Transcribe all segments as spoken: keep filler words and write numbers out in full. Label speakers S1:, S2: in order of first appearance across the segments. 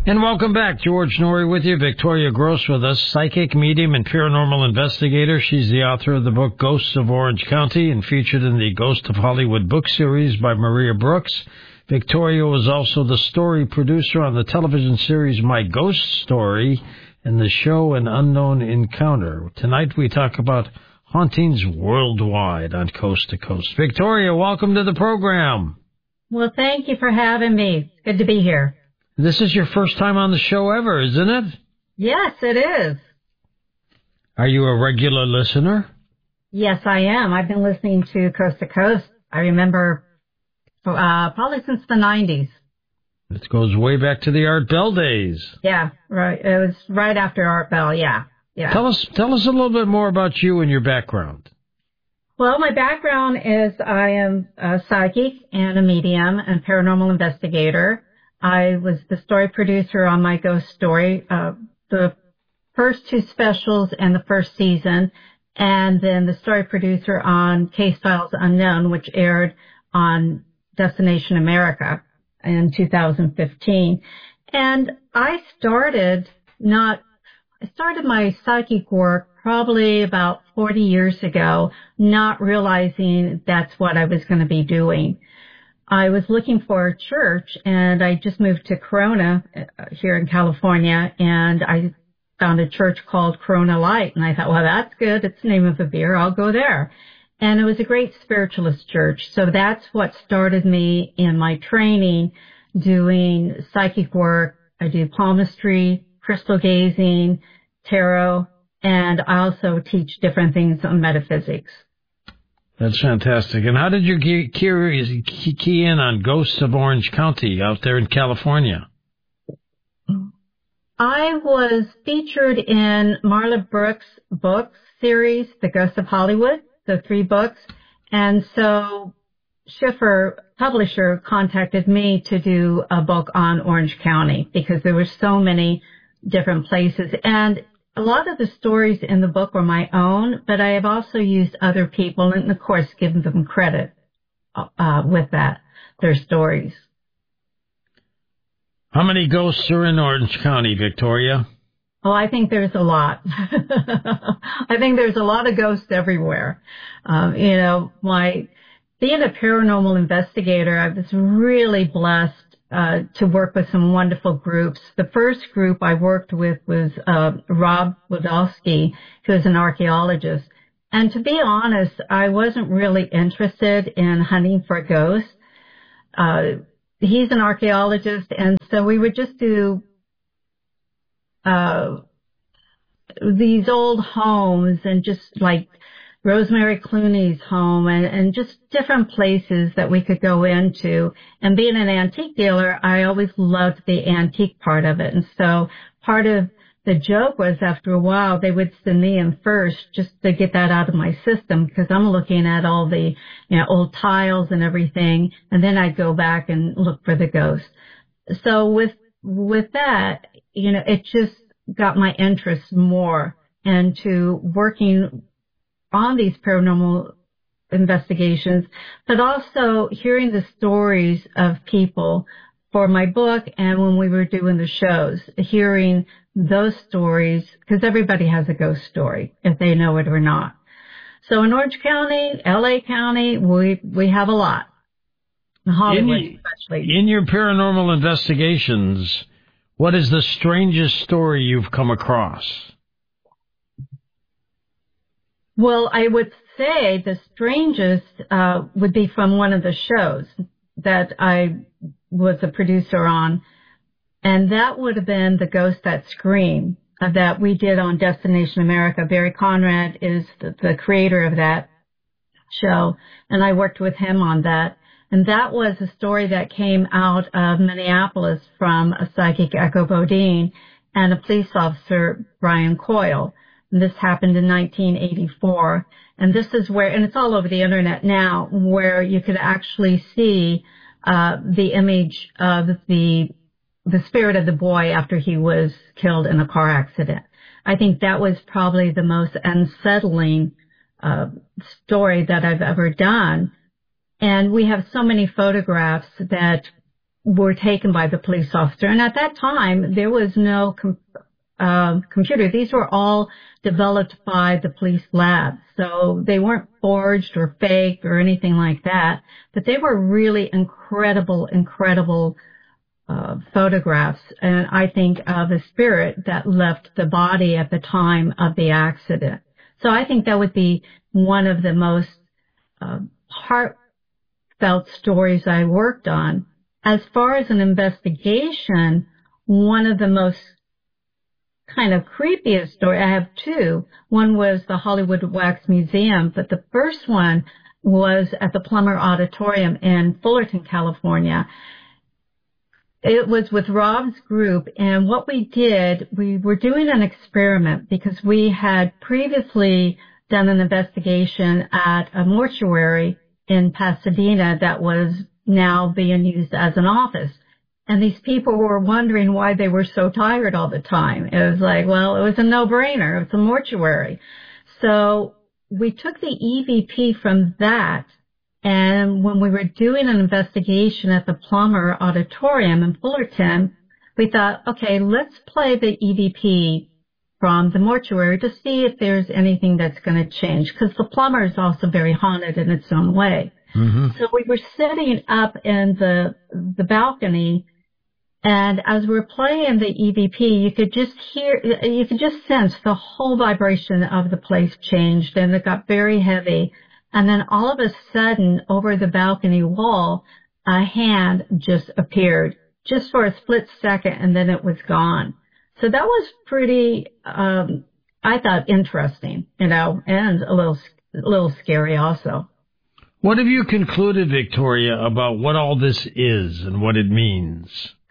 S1: And welcome back. George Noory with you. Victoria Gross with us, psychic, medium, and paranormal investigator. She's the author of the book Ghosts of Orange County and featured in the Ghost of Hollywood book series by Maria Brooks. Victoria was also the story producer on the television series My Ghost Story and the show An Unknown Encounter. Tonight we talk about hauntings worldwide on Coast to Coast. Victoria, welcome to the program.
S2: Well, thank you for having me. It's good to be here.
S1: This is your first time on the show ever, isn't it?
S2: Yes, it is.
S1: Are you a regular listener?
S2: Yes, I am. I've been listening to Coast to Coast. I remember uh, probably since the nineties.
S1: It goes way back to the Art Bell days.
S2: Yeah, right. It was right after Art Bell, yeah. yeah.
S1: Tell us, tell us a little bit more about you and your background.
S2: Well, my background is I am a psychic and a medium and paranormal investigator. I was the story producer on My Ghost Story, uh, the first two specials and the first season, and then the story producer on Case Files Unknown, which aired on Destination America in two thousand fifteen. And I started not, I started my psychic work probably about forty years ago, not realizing that's what I was going to be doing. I was looking for a church, and I just moved to Corona uh, here in California, and I found a church called Corona Light, and I thought, well, that's good. It's the name of a beer. I'll go there. And it was a great spiritualist church, so that's what started me in my training doing psychic work. I do palmistry, crystal gazing, tarot, and I also teach different things on metaphysics.
S1: That's fantastic. And how did you key, key, key in on Ghosts of Orange County out there in California?
S2: I was featured in Marla Brooks' book series, The Ghosts of Hollywood, the three books. And so Schiffer, publisher, contacted me to do a book on Orange County because there were so many different places. And a lot of the stories in the book were my own, but I have also used other people and, of course, given them credit uh, with that, their stories.
S1: How many ghosts are in Orange County, Victoria?
S2: Oh, I think there's a lot. I think there's a lot of ghosts everywhere. Um, you know, my being a paranormal investigator, I was really blessed Uh, to work with some wonderful groups. The first group I worked with was uh, Rob Wodowski, who is an archaeologist. And to be honest, I wasn't really interested in hunting for ghosts. Uh, he's an archaeologist, and so we would just do uh, these old homes and just like Rosemary Clooney's home and, and just different places that we could go into. And being an antique dealer, I always loved the antique part of it. And so part of the joke was after a while, they would send me in first just to get that out of my system because I'm looking at all the, you know, old tiles and everything. And then I'd go back and look for the ghost. So with, with that, you know, it just got my interest more into working on these paranormal investigations, but also hearing the stories of people for my book and when we were doing the shows, hearing those stories, because everybody has a ghost story, if they know it or not. So in Orange County, L A County, we we have a lot. Hollywood
S1: in,
S2: especially.
S1: In your paranormal investigations, what is the strangest story you've come across?
S2: Well, I would say the strangest uh, would be from one of the shows that I was a producer on, and that would have been The Ghost That Screamed uh, that we did on Destination America. Barry Conrad is the, the creator of that show, and I worked with him on that. And that was a story that came out of Minneapolis from a psychic, Echo Bodine, and a police officer, Brian Coyle. And this happened in nineteen eighty-four. And this is where, and it's all over the internet now, where you could actually see uh, the image of the the spirit of the boy after he was killed in a car accident. I think that was probably the most unsettling uh, story that I've ever done. And we have so many photographs that were taken by the police officer. And at that time, there was no com- uh, computer. These were all developed by the police lab. So they weren't forged or faked or anything like that. But they were really incredible, incredible uh, photographs. And I think of a spirit that left the body at the time of the accident. So I think that would be one of the most uh, heartfelt stories I worked on. As far as an investigation, one of the most kind of creepiest story, I have two. One was the Hollywood Wax Museum, but the first one was at the Plummer Auditorium in Fullerton, California. It was with Rob's group, and what we did, we were doing an experiment because we had previously done an investigation at a mortuary in Pasadena that was now being used as an office. And these people were wondering why they were so tired all the time. It was like, well, it was a no-brainer. It's a mortuary. So we took the E V P from that, and when we were doing an investigation at the Plummer Auditorium in Fullerton, we thought, okay, let's play the E V P from the mortuary to see if there's anything that's going to change, because the Plummer is also very haunted in its own way. Mm-hmm. So we were sitting up in the the balcony, and as we were playing the E V P, you could just hear, you could just sense the whole vibration of the place changed, and it got very heavy. And then all of a sudden, over the balcony wall, a hand just appeared, just for a split second, and then it was gone. So that was pretty, um, I thought, interesting, you know, and a little, a little scary also.
S1: What have you concluded, Victoria, about what all this is and what it means?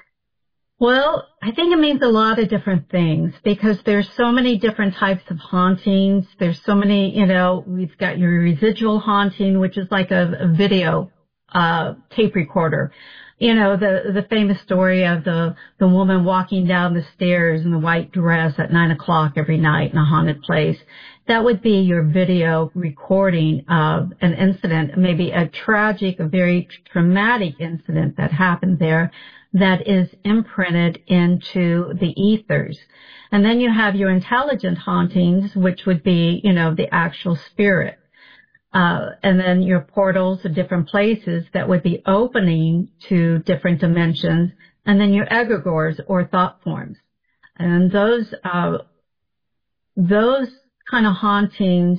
S2: Well, I think it means a lot of different things because there's so many different types of hauntings. There's so many, you know, we've got your residual haunting, which is like a, a video uh tape recorder. You know, the the famous story of the the woman walking down the stairs in the white dress at nine o'clock every night in a haunted place. That would be your video recording of an incident, maybe a tragic, a very traumatic incident that happened there that is imprinted into the ethers. And then you have your intelligent hauntings, which would be, you know, the actual spirit. Uh, and then your portals to different places that would be opening to different dimensions. And then your egregores or thought forms. And those, uh, those kind of hauntings,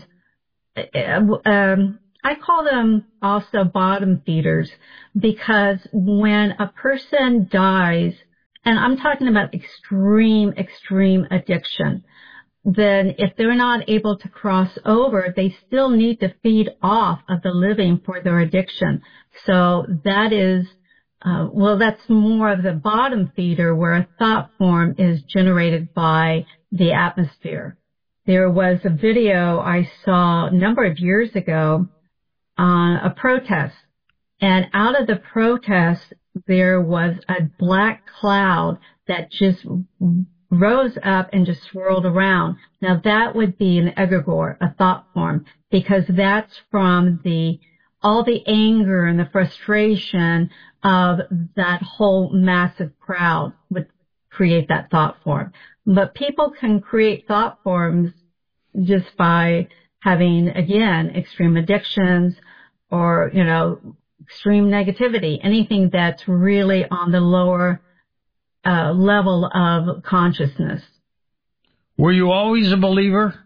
S2: um, I call them also bottom feeders because when a person dies, and I'm talking about extreme, extreme addiction, then if they're not able to cross over, they still need to feed off of the living for their addiction. So that is, uh, well, that's more of the bottom feeder where a thought form is generated by the atmosphere. There was a video I saw a number of years ago on a protest, and out of the protest, there was a black cloud that just rose up and just swirled around. Now that would be an egregore, a thought form, because that's from the all the anger and the frustration of that whole massive crowd would create that thought form. But people can create thought forms just by having, again, extreme addictions or, you know, extreme negativity, anything that's really on the lower uh, level of consciousness.
S1: Were you always a believer?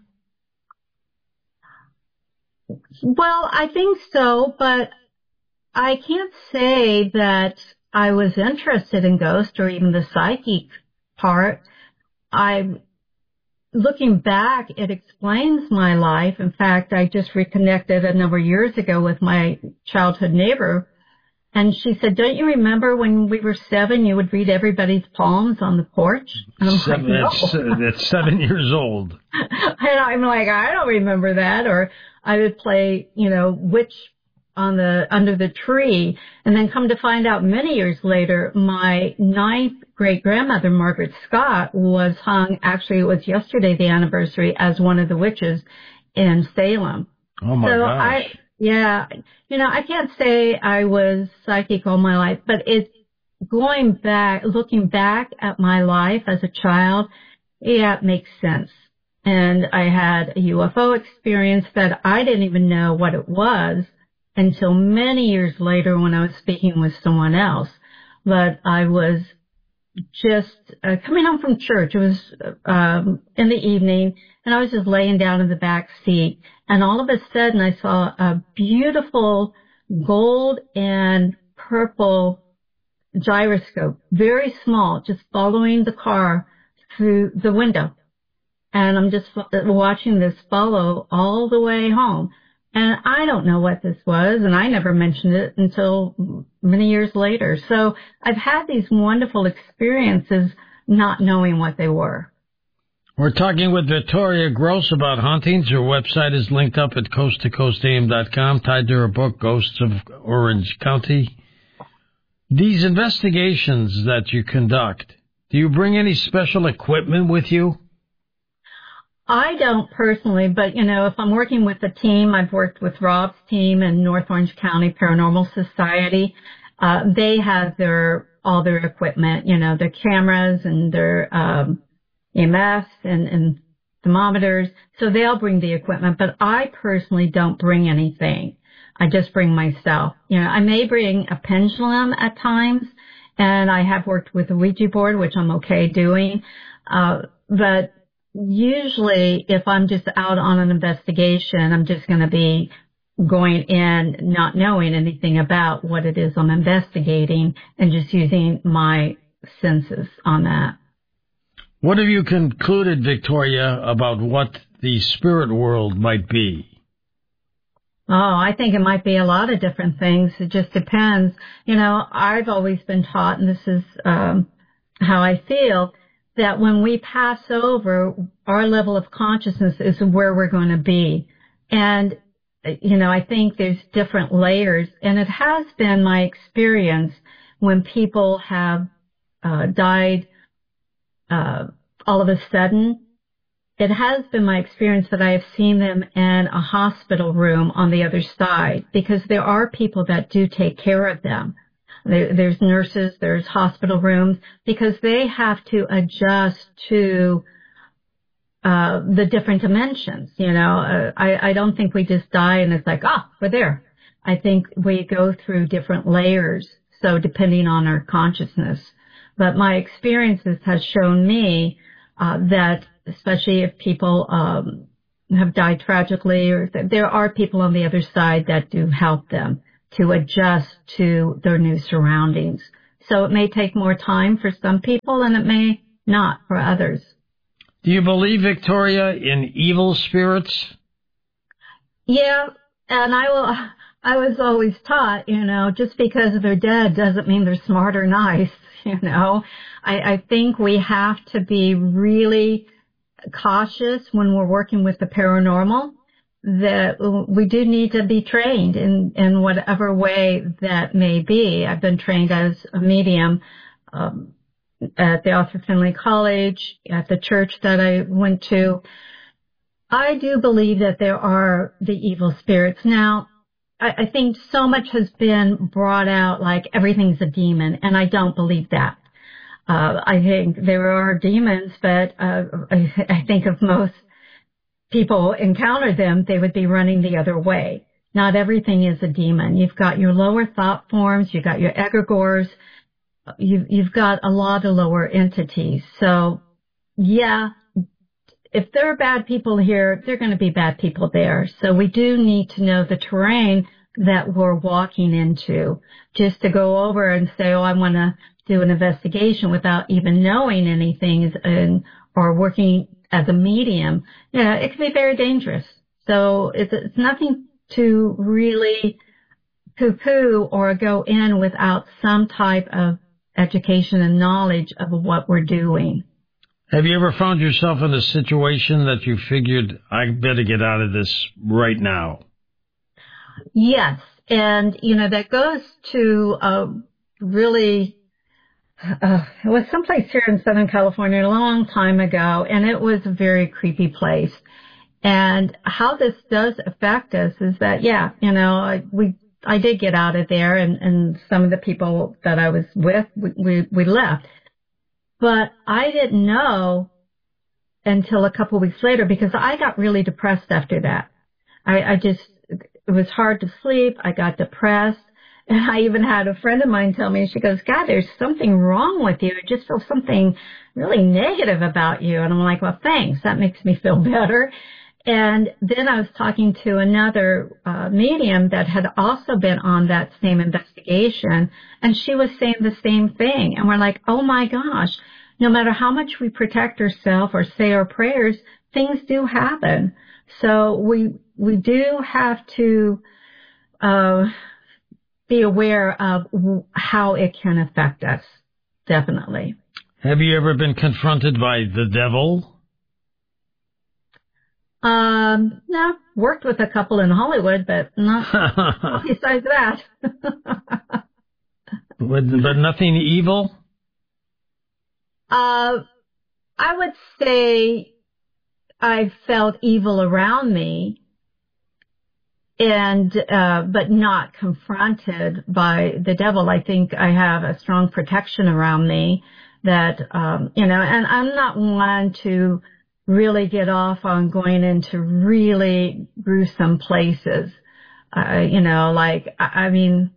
S2: Well, I think so, but I can't say that I was interested in ghosts or even the psychic part. I, looking back, it explains my life. In fact, I just reconnected a number of years ago with my childhood neighbor, and she said, "Don't you remember when we were seven, you would read everybody's palms on the porch?" And I'm
S1: seven,
S2: like,
S1: that's,
S2: no.
S1: that's seven years old.
S2: And I'm like, I don't remember that. Or I would play, you know, witch on the under the tree, and then come to find out many years later, my ninth great grandmother Margaret Scott was hung. Actually, it was yesterday the anniversary as one of the witches in Salem.
S1: Oh my
S2: so
S1: gosh!
S2: I, yeah, you know, I can't say I was psychic all my life, but it going back, looking back at my life as a child, yeah, it makes sense. And I had a U F O experience that I didn't even know what it was until many years later when I was speaking with someone else. But I was just uh, coming home from church. It was um, in the evening, and I was just laying down in the back seat. And all of a sudden, I saw a beautiful gold and purple gyroscope, very small, just following the car through the window. And I'm just watching this follow all the way home. And I don't know what this was, and I never mentioned it until many years later. So I've had these wonderful experiences not knowing what they were.
S1: We're talking with Victoria Gross about hauntings. Her website is linked up at coast to coast a m dot com, tied to her book, Ghosts of Orange County. These investigations that you conduct, do you bring any special equipment with you?
S2: I don't personally, but, you know, if I'm working with a team, I've worked with Rob's team in North Orange County Paranormal Society. Uh, they have their, all their equipment, you know, their cameras and their, um, E M Fs and, and thermometers. So they'll bring the equipment, but I personally don't bring anything. I just bring myself. You know, I may bring a pendulum at times, and I have worked with a Ouija board, which I'm okay doing. Uh, but usually if I'm just out on an investigation, I'm just going to be going in not knowing anything about what it is I'm investigating and just using my senses on that.
S1: What have you concluded, Victoria, about what the spirit world might be?
S2: Oh, I think it might be a lot of different things. It just depends. You know, I've always been taught, and this is um, how I feel, that when we pass over, our level of consciousness is where we're going to be. And, you know, I think there's different layers. And it has been my experience when people have uh, died uh, all of a sudden. It has been my experience that I have seen them in a hospital room on the other side, because there are people that do take care of them. There, there's nurses, there's hospital rooms, because they have to adjust to uh the different dimensions. You know, uh, I, I don't think we just die and it's like, ah, we're there. I think we go through different layers, so depending on our consciousness. But my experiences has shown me uh that especially if people um have died tragically, or th- there are people on the other side that do help them to adjust to their new surroundings. So it may take more time for some people, and it may not for others.
S1: Do you believe, Victoria, in evil spirits?
S2: Yeah, and I will. I was always taught, you know, just because they're dead doesn't mean they're smart or nice. You know, I, I think we have to be really cautious when we're working with the paranormal, that we do need to be trained in, in whatever way that may be. I've been trained as a medium um, at the Arthur Findlay College, at the church that I went to. I do believe that there are the evil spirits. Now, I, I think so much has been brought out like everything's a demon, and I don't believe that. Uh, I think there are demons, but uh, I, I think if most people encounter them, they would be running the other way. Not everything is a demon. You've got your lower thought forms, you've got your egregores, you've, you've got a lot of lower entities. So, yeah, if there are bad people here, there are going to be bad people there. So we do need to know the terrain that we're walking into. Just to go over and say, oh, I want to do an investigation without even knowing anything and, or working as a medium, you know, it can be very dangerous. So it's, it's nothing to really poo-poo or go in without some type of education and knowledge of what we're doing.
S1: Have you ever found yourself in a situation that you figured, I better get out of this right now?
S2: Yes. And, you know, that goes to uh, really, uh, it was someplace here in Southern California a long time ago, and it was a very creepy place. And how this does affect us is that, yeah, you know, we I did get out of there, and, and some of the people that I was with, we, we, we left. But I didn't know until a couple of weeks later, because I got really depressed after that. I, I just, it was hard to sleep. I got depressed. And I even had a friend of mine tell me, she goes, God, there's something wrong with you. I just feel something really negative about you. And I'm like, well, thanks. That makes me feel better. And then I was talking to another uh, medium that had also been on that same investigation, and she was saying the same thing. And we're like, oh my gosh, no matter how much we protect ourselves or say our prayers, things do happen. So we we do have to uh, be aware of how it can affect us, definitely.
S1: Have you ever been confronted by the devil?
S2: Um, no, worked with a couple in Hollywood, but not besides that.
S1: but, but nothing evil?
S2: Uh, I would say I felt evil around me, and uh, but not confronted by the devil. I think I have a strong protection around me that, um, you know, and I'm not one to really get off on going into really gruesome places. Uh, you know, like, I, I mean,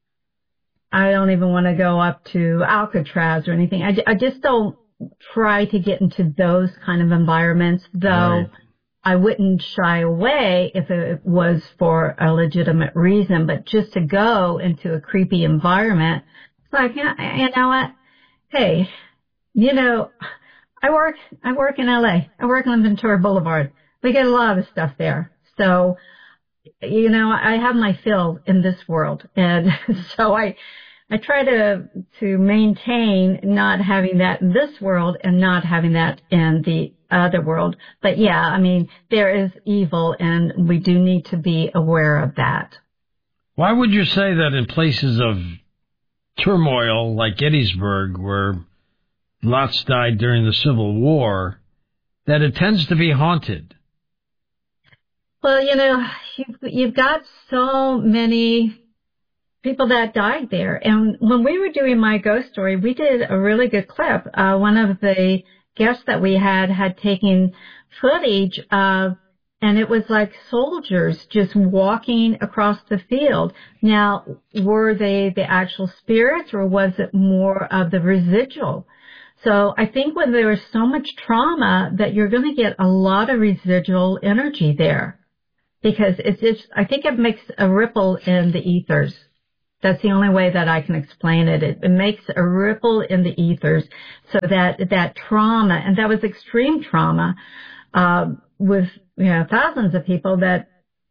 S2: I don't even want to go up to Alcatraz or anything. I, I just don't try to get into those kind of environments, though right. I wouldn't shy away if it was for a legitimate reason, but just to go into a creepy environment, it's like, you know what? Hey, you know, I work, I work in L A. I work on Ventura Boulevard. We get a lot of stuff there. So, you know, I have my fill in this world. And so I, I try to, to maintain not having that in this world and not having that in the other world. But yeah, I mean, there is evil, and we do need to be aware of that.
S1: Why would you say that in places of turmoil like Gettysburg, where lots died during the Civil War, that it tends to be haunted?
S2: Well, you know, you've, you've got so many people that died there. And when we were doing My Ghost Story, we did a really good clip. Uh, one of the guests that we had had taken footage of, and it was like soldiers just walking across the field. Now, were they the actual spirits, or was it more of the residual? So I think when there is so much trauma that you're going to get a lot of residual energy there, because it's just, I think it makes a ripple in the ethers. That's the only way that I can explain it. It, it makes a ripple in the ethers, so that that trauma, and that was extreme trauma, uh, with, you know, thousands of people, that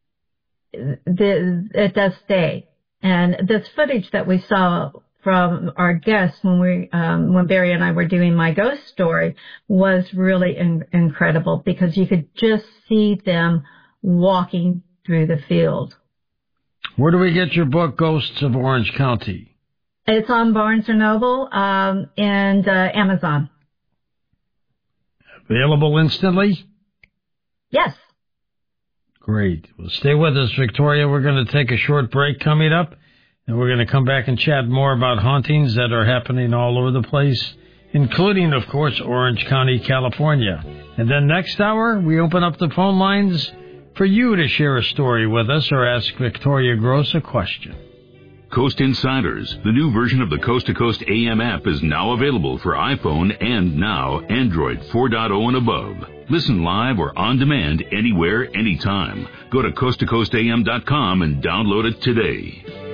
S2: the, it does stay. And this footage that we saw from our guests when we, um, when Barry and I were doing My Ghost Story was really in, incredible, because you could just see them walking through the field.
S1: Where do we get your book, Ghosts of Orange County?
S2: It's on Barnes and Noble, um, and uh, Amazon.
S1: Available instantly?
S2: Yes.
S1: Great. Well, stay with us, Victoria. We're going to take a short break coming up, and we're going to come back and chat more about hauntings that are happening all over the place, including, of course, Orange County, California. And then next hour, we open up the phone lines for you to share a story with us or ask Victoria Gross a question.
S3: Coast Insiders, the new version of the Coast to Coast A M app, is now available for iPhone and now Android four point oh and above. Listen live or on demand anywhere, anytime. Go to coast to coast a m dot com and download it today.